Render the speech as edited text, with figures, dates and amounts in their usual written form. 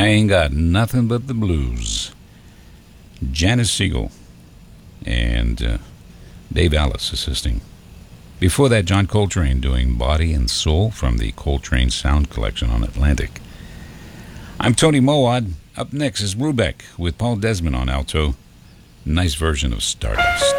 I Ain't Got Nothing But the Blues. Janice Siegel and Dave Alice assisting. Before that, John Coltrane doing Body and Soul from the Coltrane Sound Collection on Atlantic. I'm Tony Mowad. Up next is Brubeck with Paul Desmond on alto. Nice version of Stardust.